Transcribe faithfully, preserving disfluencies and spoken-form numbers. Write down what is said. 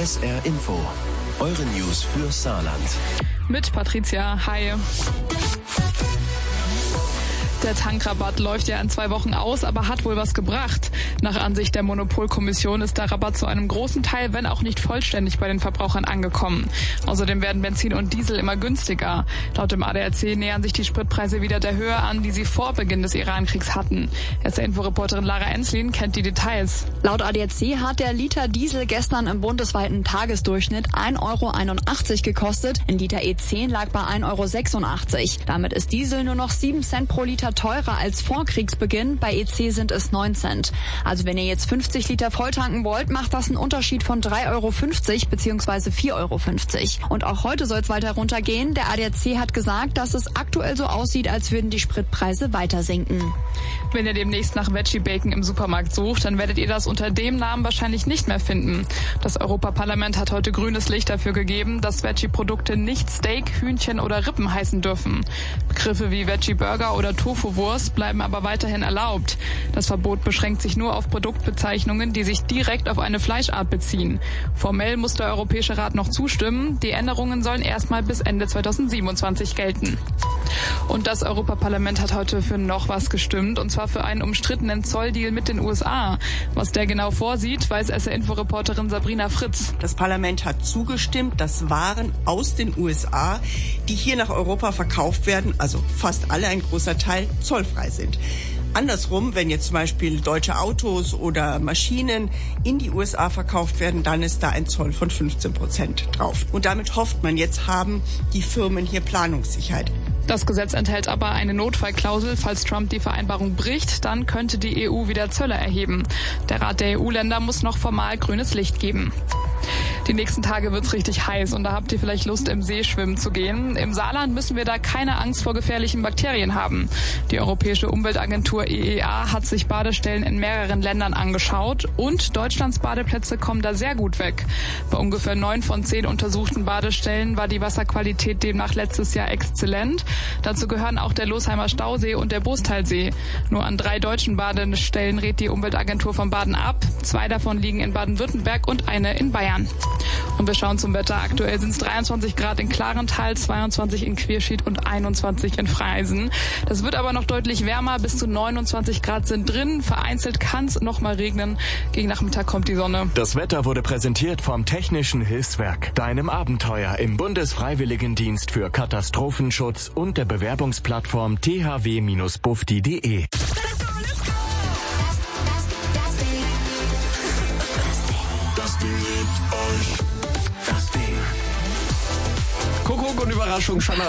S R Info, eure News für Saarland. Mit Patricia, hi. Der Tankrabatt läuft ja in zwei Wochen aus, aber hat wohl was gebracht. Nach Ansicht der Monopolkommission ist der Rabatt zu einem großen Teil, wenn auch nicht vollständig, bei den Verbrauchern angekommen. Außerdem werden Benzin und Diesel immer günstiger. Laut dem A D A C nähern sich die Spritpreise wieder der Höhe an, die sie vor Beginn des Irankriegs hatten. S R-Info-Reporterin Lara Enslin kennt die Details. Laut A D A C hat der Liter Diesel gestern im bundesweiten Tagesdurchschnitt ein Euro einundachtzig gekostet. Ein Liter E zehn lag bei ein Euro sechsundachtzig. Damit ist Diesel nur noch sieben Cent pro Liter teurer als vor Kriegsbeginn. Bei E C sind es neun Cent. Also wenn ihr jetzt fünfzig Liter volltanken wollt, macht das einen Unterschied von drei Euro fünfzig bzw. vier Euro fünfzig. Und auch heute soll es weiter runtergehen. Der A D A C hat gesagt, dass es aktuell so aussieht, als würden die Spritpreise weiter sinken. Wenn ihr demnächst nach Veggie Bacon im Supermarkt sucht, dann werdet ihr das unter dem Namen wahrscheinlich nicht mehr finden. Das Europaparlament hat heute grünes Licht dafür gegeben, dass Veggie-Produkte nicht Steak, Hühnchen oder Rippen heißen dürfen. Begriffe wie Veggie Burger oder Tofu-Wurst bleiben aber weiterhin erlaubt. Das Verbot beschränkt sich nur auf Produktbezeichnungen, die sich direkt auf eine Fleischart beziehen. Formell muss der Europäische Rat noch zustimmen. Die Änderungen sollen erstmal bis Ende zweitausendsiebenundzwanzig gelten. Und das Europaparlament hat heute für noch was gestimmt, und zwar für einen umstrittenen Zolldeal mit den U S A. Was der genau vorsieht, weiß S R-Info-Reporterin Sabrina Fritz. Das Parlament hat zugestimmt, dass Waren aus den U S A, die hier nach Europa verkauft werden, also fast alle, ein großer Teil, zollfrei sind. Andersrum, wenn jetzt zum Beispiel deutsche Autos oder Maschinen in die U S A verkauft werden, dann ist da ein Zoll von fünfzehn Prozent drauf. Und damit hofft man, jetzt haben die Firmen hier Planungssicherheit. Das Gesetz enthält aber eine Notfallklausel. Falls Trump die Vereinbarung bricht, dann könnte die E U wieder Zölle erheben. Der Rat der E U-Länder muss noch formal grünes Licht geben. Die nächsten Tage wird's richtig heiß und da habt ihr vielleicht Lust, im See schwimmen zu gehen. Im Saarland müssen wir da keine Angst vor gefährlichen Bakterien haben. Die Europäische Umweltagentur E E A hat sich Badestellen in mehreren Ländern angeschaut und Deutschlands Badeplätze kommen da sehr gut weg. Bei ungefähr neun von zehn untersuchten Badestellen war die Wasserqualität demnach letztes Jahr exzellent. Dazu gehören auch der Losheimer Stausee und der Bostalsee. Nur an drei deutschen Badestellen rät die Umweltagentur vom Baden ab. Zwei davon liegen in Baden-Württemberg und eine in Bayern. Und wir schauen zum Wetter. Aktuell sind es dreiundzwanzig Grad in Klarental, zweiundzwanzig in Quierschied und einundzwanzig in Freisen. Das wird aber noch deutlich wärmer. Bis zu neunundzwanzig Grad sind drin. Vereinzelt kann es noch mal regnen. Gegen Nachmittag kommt die Sonne. Das Wetter wurde präsentiert vom Technischen Hilfswerk. Deinem Abenteuer im Bundesfreiwilligendienst für Katastrophenschutz und der Bewerbungsplattform t h w Bindestrich bufdi punkt de. Kuckuck und Überraschung, Schanna.